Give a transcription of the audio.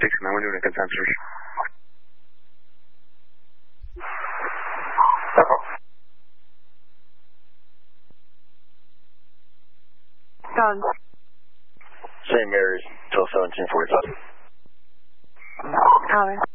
and we're doing a consent search. Done. St. Mary's, till 1745. Alright.